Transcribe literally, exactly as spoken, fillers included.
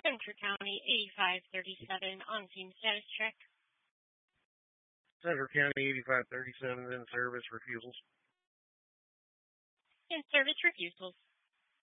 Centre County eighty-five thirty-seven on scene status check. Centre County eighty-five thirty-seven in service refusals. In service refusals.